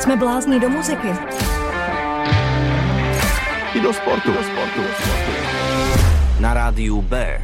Jsme blázni do muziky. I do sportu. Na rádiu B.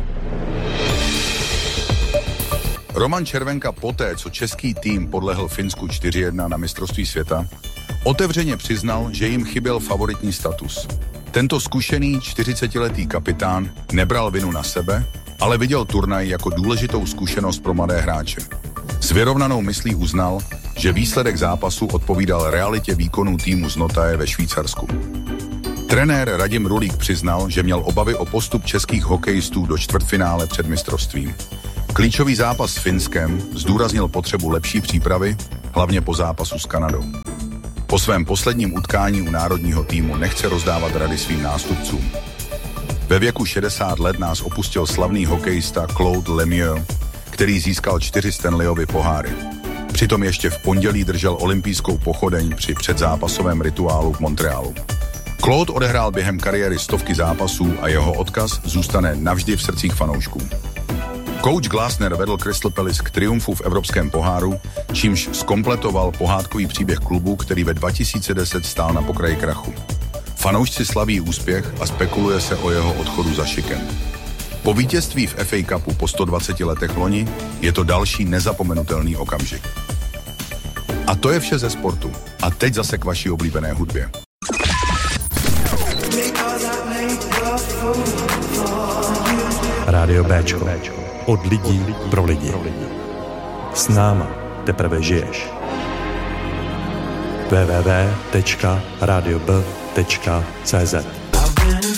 Roman Červenka poté, co český tým podlehl Finsku 4-1 na mistrovství světa, otevřeně přiznal, že jim chyběl favoritní status. Tento zkušený 40letý kapitán nebral vinu na sebe, ale viděl turnaj jako důležitou zkušenost pro mladé hráče. S vyrovnanou myslí uznal, že výsledek zápasu odpovídal realitě výkonů týmu z Notaje ve Švýcarsku. Trenér Radim Rulík přiznal, že měl obavy o postup českých hokejistů do čtvrtfinále před mistrovstvím. Klíčový zápas s Finskem zdůraznil potřebu lepší přípravy, hlavně po zápasu s Kanadou. Po svém posledním utkání u národního týmu nechce rozdávat rady svým nástupcům. Ve věku 60 let nás opustil slavný hokejista Claude Lemieux, který získal 4 Stanleyovy poháry. Přitom ještě v pondělí držel olympijskou pochodeň při předzápasovém rituálu v Montrealu. Claude odehrál během kariéry stovky zápasů a jeho odkaz zůstane navždy v srdcích fanoušků. Coach Glasner vedl Crystal Palace k triumfu v Evropském poháru, čímž zkompletoval pohádkový příběh klubu, který ve 2010 stál na pokraji krachu. Fanoušci slaví úspěch a spekuluje se o jeho odchodu za šikem. Po vítězství v FA Cupu po 120 letech loni je to další nezapomenutelný okamžik. A to je vše ze sportu. A teď zase k vaší oblíbené hudbě. Rádio Béčko. Od lidí pro lidi. S náma teprve žiješ. www.radiob.cz